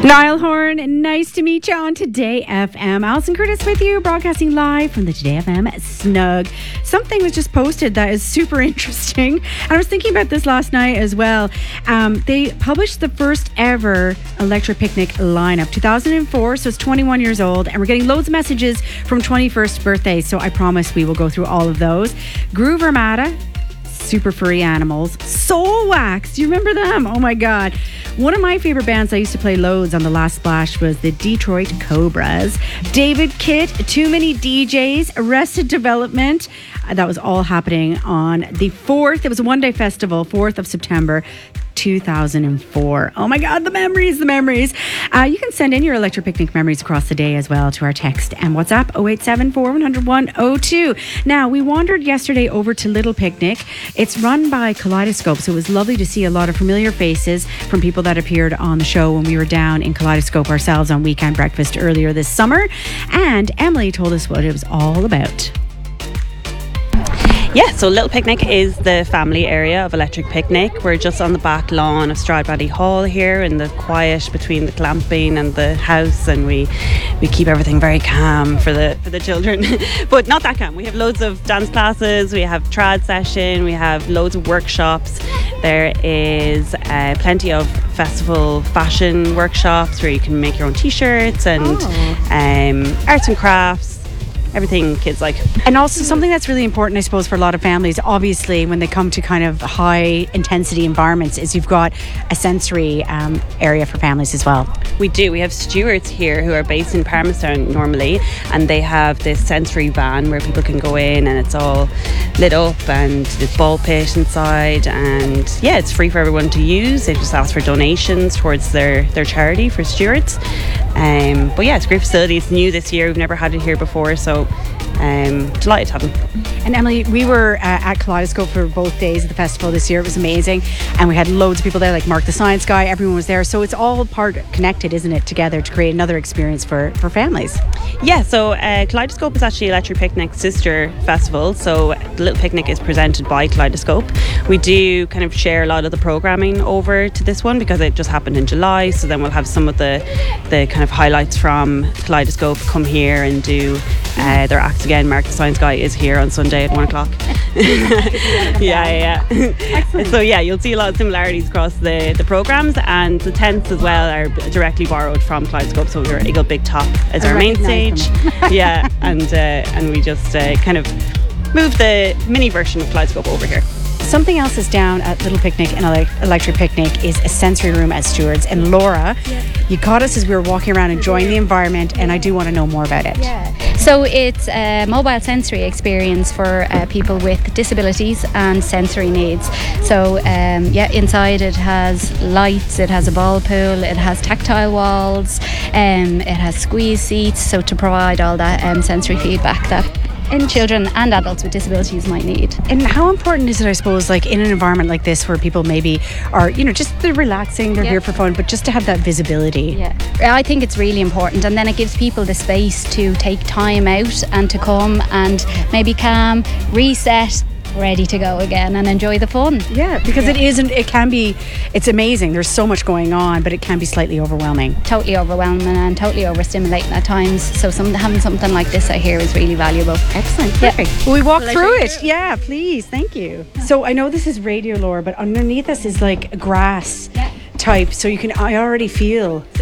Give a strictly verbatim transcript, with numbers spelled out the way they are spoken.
Niall Horn, nice to meet you on Today F M. Alison Curtis with you, broadcasting live from the Today F M Snug. Something was just posted that is super interesting. And I was thinking about this last night as well. Um, they published the first ever Electric Picnic lineup, two thousand four, so it's twenty-one years old. And we're getting loads of messages from twenty-first birthdays, so I promise we will go through all of those. Groove Armada, Super Furry Animals, Soul Wax. Do you remember them? Oh my God. One of my favorite bands I used to play loads on the Last Splash was the Detroit Cobras. David Kitt, Too Many D Js, Arrested Development. That was all happening on the fourth. It was a one-day festival, fourth of September, two thousand four. Oh my God, the memories, the memories. Uh, you can send in your Electric Picnic memories across the day as well to our text and WhatsApp oh eight seven four, one oh one, oh two. Now, we wandered yesterday over to Little Picnic. It's run by Kaleidoscope, so it was lovely to see a lot of familiar faces from people that appeared on the show when we were down in Kaleidoscope ourselves on Weekend Breakfast earlier this summer. And Emily told us what it was all about. Yeah, so Little Picnic is the family area of Electric Picnic. We're just on the back lawn of Stradbally Hall here in the quiet between the clamping and the house, and we we keep everything very calm for the for the children. But not that calm. We have loads of dance classes, we have trad session, we have loads of workshops. There is uh, plenty of festival fashion workshops where you can make your own t-shirts and oh. um, arts and crafts. Everything kids like. And also something that's really important, I suppose, for a lot of families, obviously, when they come to kind of high intensity environments, is you've got a sensory um, area for families as well. We do. We have stewards here who are based in Palmerstown normally, and they have this sensory van where people can go in and it's all lit up and there's ball pit inside, and yeah, it's free for everyone to use. They just ask for donations towards their, their charity for stewards. Um, but yeah, it's a great facility. It's new this year. We've never had it here before, so um, delighted to have them. And Emily, we were uh, at Kaleidoscope for both days of the festival this year. It was amazing, and we had loads of people there, like Mark the Science Guy. Everyone was there, so it's all part connected, isn't it, together to create another experience for, for families. Yeah, so uh, Kaleidoscope is actually Electric Picnic's sister festival, so the Little Picnic is presented by Kaleidoscope. We do kind of share a lot of the programming over to this one because it just happened in July, so then we'll have some of the, the kind of highlights from Kaleidoscope come here and do uh, their acts again. Mark the Science Guy is here on Sunday at one o'clock. yeah, yeah, yeah. So yeah, you'll see a lot of similarities across the, the programmes, and the tents as well are directly borrowed from Kaleidoscope. So we're Eagle Big Top as our main stage. yeah, and uh, and we just uh, kind of move the mini version of Kaleidoscope over here. Something else is down at Little Picnic and Electric Picnic is a sensory room at Stewards. And Laura, yeah. you caught us as we were walking around enjoying the environment, and I do want to know more about it. Yeah. So it's a mobile sensory experience for uh, people with disabilities and sensory needs. So um, yeah, inside it has lights, it has a ball pool, it has tactile walls, um, it has squeeze seats, so to provide all that um, sensory feedback that in children and adults with disabilities might need. And how important is it, I suppose, like in an environment like this where people maybe are, you know, just they're relaxing, they're yeah. here for fun, but just to have that visibility? Yeah, I think it's really important, and then it gives people the space to take time out and to come and maybe calm, reset, ready to go again and enjoy the fun. Yeah, because yeah. it isn't, it can be, it's amazing. There's so much going on, but it can be slightly overwhelming. Totally overwhelming and totally overstimulating at times. So some, having something like this out here is really valuable. Excellent, perfect. Yeah. Will we walk Pleasure through it? Yeah, please, thank you. So I know this is radio, Laura, but underneath us is like grass. Yeah. type, so you can I already feel so